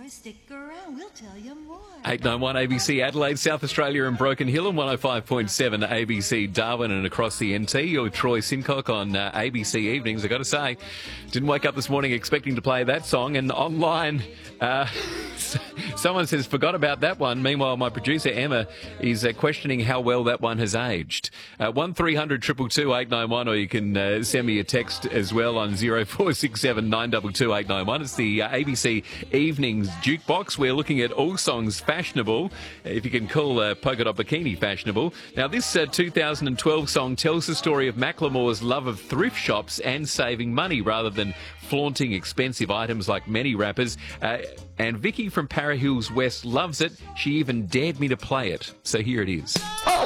stick around. We'll tell you more. 891 ABC Adelaide, South Australia and Broken Hill, and 105.7 ABC Darwin and across the NT. You're Troy Simcock on ABC Evenings. I've got to say, didn't wake up this morning expecting to play that song, and online someone says, forgot about that one. Meanwhile, my producer Emma is questioning how well that one has aged. 1300 222 891, or you can send me a text as well on 0467 922 891. It's the ABC Evenings Jukebox. We're looking at all songs fashionable, if you can call Polka Dot Bikini fashionable. Now, this 2012 song tells the story of Macklemore's love of thrift shops and saving money rather than flaunting expensive items like many rappers. And Vicky from Para Hills West loves it. She even dared me to play it. So here it is. Oh!